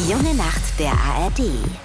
Die junge Nacht der ARD.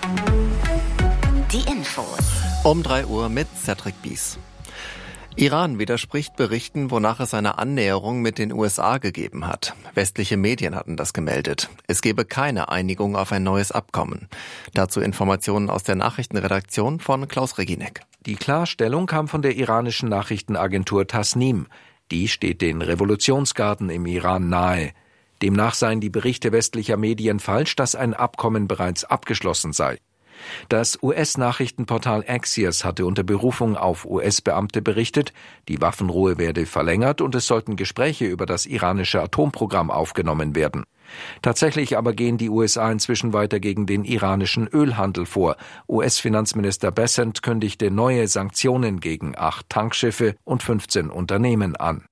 Die Infos. Um 3 Uhr mit Cedric Bies. Iran widerspricht Berichten, wonach es eine Annäherung mit den USA gegeben hat. Westliche Medien hatten das gemeldet. Es gebe keine Einigung auf ein neues Abkommen. Dazu Informationen aus der Nachrichtenredaktion von Klaus Reginek. Die Klarstellung kam von der iranischen Nachrichtenagentur Tasnim. Die steht den Revolutionsgarden im Iran nahe. Demnach seien die Berichte westlicher Medien falsch, dass ein Abkommen bereits abgeschlossen sei. Das US-Nachrichtenportal Axios hatte unter Berufung auf US-Beamte berichtet, die Waffenruhe werde verlängert und es sollten Gespräche über das iranische Atomprogramm aufgenommen werden. Tatsächlich aber gehen die USA inzwischen weiter gegen den iranischen Ölhandel vor. US-Finanzminister Bessent kündigte neue Sanktionen gegen 8 Tankschiffe und 15 Unternehmen an.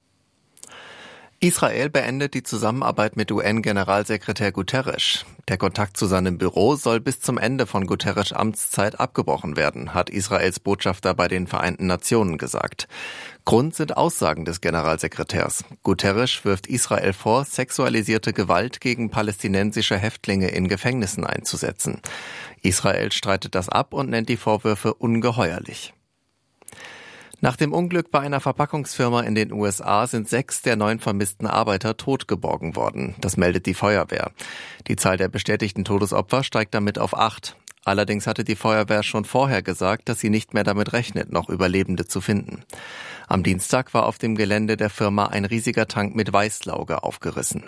Israel beendet die Zusammenarbeit mit UN-Generalsekretär Guterres. Der Kontakt zu seinem Büro soll bis zum Ende von Guterres' Amtszeit abgebrochen werden, hat Israels Botschafter bei den Vereinten Nationen gesagt. Grund sind Aussagen des Generalsekretärs. Guterres wirft Israel vor, sexualisierte Gewalt gegen palästinensische Häftlinge in Gefängnissen einzusetzen. Israel streitet das ab und nennt die Vorwürfe ungeheuerlich. Nach dem Unglück bei einer Verpackungsfirma in den USA sind 6 der 9 vermissten Arbeiter tot geborgen worden. Das meldet die Feuerwehr. Die Zahl der bestätigten Todesopfer steigt damit auf 8. Allerdings hatte die Feuerwehr schon vorher gesagt, dass sie nicht mehr damit rechnet, noch Überlebende zu finden. Am Dienstag war auf dem Gelände der Firma ein riesiger Tank mit Weißlauge aufgerissen.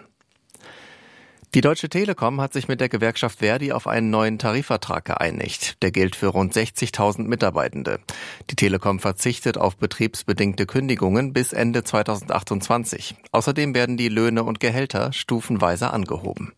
Die Deutsche Telekom hat sich mit der Gewerkschaft ver.di auf einen neuen Tarifvertrag geeinigt. Der gilt für rund 60.000 Mitarbeitende. Die Telekom verzichtet auf betriebsbedingte Kündigungen bis Ende 2028. Außerdem werden die Löhne und Gehälter stufenweise angehoben.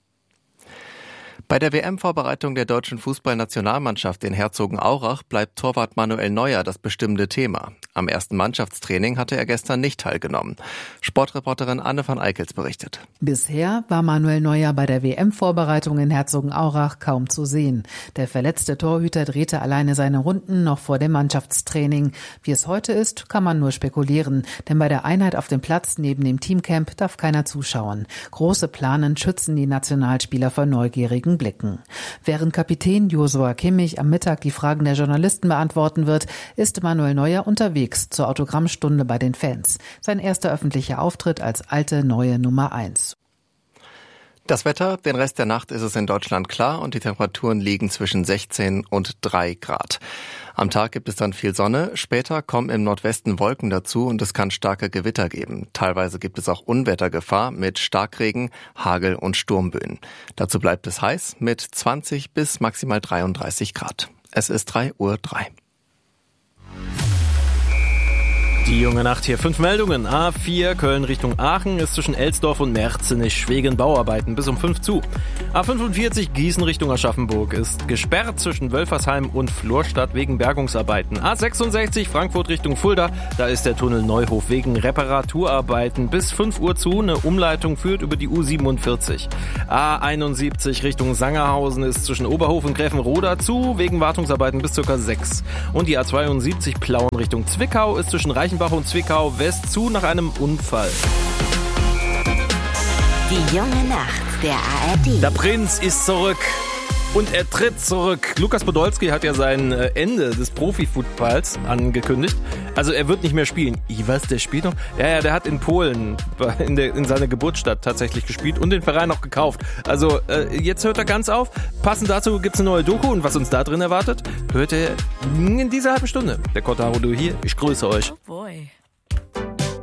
Bei der WM-Vorbereitung der deutschen Fußballnationalmannschaft in Herzogenaurach bleibt Torwart Manuel Neuer das bestimmende Thema. Am ersten Mannschaftstraining hatte er gestern nicht teilgenommen. Sportreporterin Anne van Eickels berichtet. Bisher war Manuel Neuer bei der WM-Vorbereitung in Herzogenaurach kaum zu sehen. Der verletzte Torhüter drehte alleine seine Runden noch vor dem Mannschaftstraining. Wie es heute ist, kann man nur spekulieren. Denn bei der Einheit auf dem Platz neben dem Teamcamp darf keiner zuschauen. Große Planen schützen die Nationalspieler vor neugierigen Blicken. Während Kapitän Joshua Kimmich am Mittag die Fragen der Journalisten beantworten wird, ist Manuel Neuer unterwegs zur Autogrammstunde bei den Fans. Sein erster öffentlicher Auftritt als alte neue Nummer 1. Das Wetter, den Rest der Nacht ist es in Deutschland klar und die Temperaturen liegen zwischen 16 und 3 Grad. Am Tag gibt es dann viel Sonne, später kommen im Nordwesten Wolken dazu und es kann starke Gewitter geben. Teilweise gibt es auch Unwettergefahr mit Starkregen, Hagel und Sturmböen. Dazu bleibt es heiß mit 20 bis maximal 33 Grad. Es ist 3:03 Uhr. Die junge Nacht hier. 5 Meldungen. A4 Köln Richtung Aachen ist zwischen Elsdorf und Merzenich wegen Bauarbeiten bis um 5 zu. A45 Gießen Richtung Aschaffenburg ist gesperrt zwischen Wölfersheim und Florstadt wegen Bergungsarbeiten. A66 Frankfurt Richtung Fulda, da ist der Tunnel Neuhof wegen Reparaturarbeiten bis 5 Uhr zu. Eine Umleitung führt über die U47. A71 Richtung Sangerhausen ist zwischen Oberhof und Gräfenroda zu wegen Wartungsarbeiten bis ca. 6. Und die A72 Plauen Richtung Zwickau ist zwischen Reichenbach und Zwickau West zu nach einem Unfall. Die junge Nacht der ARD. Der Prinz ist zurück. Und er tritt zurück. Lukas Podolski hat ja sein Ende des Profi-Footballs angekündigt. Also er wird nicht mehr spielen. Was, der spielt noch? Ja, der hat in Polen in seiner Geburtsstadt tatsächlich gespielt und den Verein auch gekauft. Also jetzt hört er ganz auf. Passend dazu gibt's eine neue Doku und was uns da drin erwartet, hört ihr in dieser halben Stunde. Der Kotaro hier, ich grüße euch.